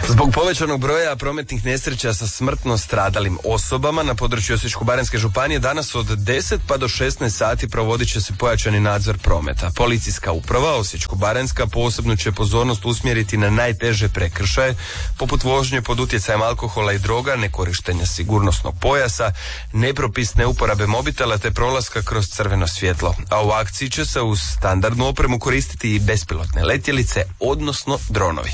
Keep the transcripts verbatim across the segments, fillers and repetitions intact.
Zbog povećanog broja prometnih nesreća sa smrtno stradalim osobama na području Osječko-baranjske županije danas od deset pa do šesnaest sati provodit će se pojačani nadzor prometa. Policijska uprava Osječko-baranjska posebno će pozornost usmjeriti na najteže prekršaje, poput vožnje pod utjecajem alkohola i droga, nekorištenja sigurnosnog pojasa, nepropisne uporabe mobitela te prolaska kroz crveno svjetlo. A u akciji će se uz standardnu opremu koristiti i bespilotne letjelice, odnosno dronovi.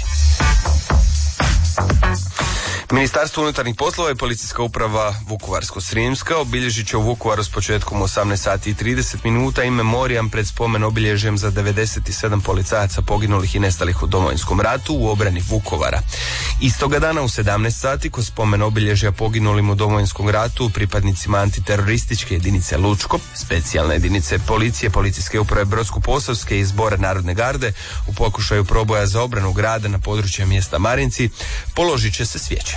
Ministarstvo unutarnjih poslova i policijska uprava Vukovarsko-srijemska obilježit će u Vukovaru s početkom osamnaest sati i trideset minuta i memorijam pred spomen obilježjem za devedeset sedam policajaca poginulih i nestalih u Domovinskom ratu u obrani Vukovara. Istoga dana u sedamnaest sati kod spomen obilježja poginulim u Domovinskom ratu pripadnicima antiterorističke jedinice Lučko, specijalne jedinice policije, policijske uprave Brodsko-posavske i Zbora Narodne garde u pokušaju proboja za obranu grada na području mjesta Marinci položit će se svijeće.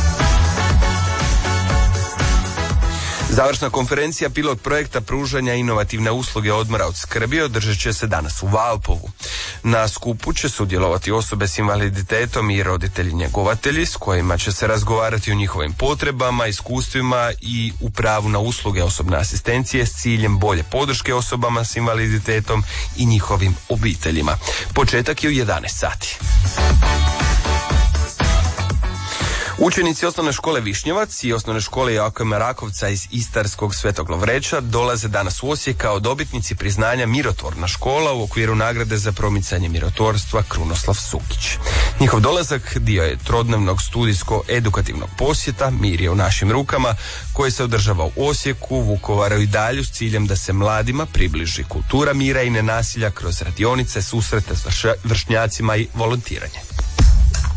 Završna konferencija pilot projekta pružanja inovativne usluge odmora od skrbi održat će se danas u Valpovu. Na skupu će sudjelovati osobe s invaliditetom i roditelji njegovatelji s kojima će se razgovarati o njihovim potrebama, iskustvima i u pravu na usluge osobne asistencije s ciljem bolje podrške osobama s invaliditetom i njihovim obiteljima. Početak je u jedanaest sati. Učenici osnovne škole Višnjevac i osnovne škole Jakova Rakovca iz Istarskog Svetog Lovreča dolaze danas u Osijek kao dobitnici priznanja Mirotvorna škola u okviru nagrade za promicanje mirotvorstva Krunoslav Sukić. Njihov dolazak dio je trodnevnog studijsko-edukativnog posjeta Mir je u našim rukama koji se održava u Osijeku, Vukovaru i dalju s ciljem da se mladima približi kultura mira i nenasilja kroz radionice, susrete s vršnjacima i volontiranje.